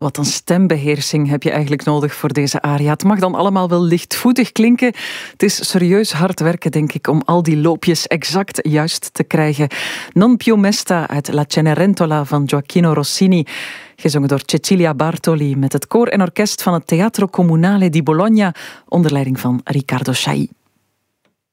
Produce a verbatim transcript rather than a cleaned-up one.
Wat een stembeheersing heb je eigenlijk nodig voor deze aria. Het mag dan allemaal wel lichtvoetig klinken. Het is serieus hard werken, denk ik, om al die loopjes exact juist te krijgen. Non più mesta uit La Cenerentola van Gioacchino Rossini, gezongen door Cecilia Bartoli met het koor en orkest van het Teatro Comunale di Bologna onder leiding van Riccardo Chailly.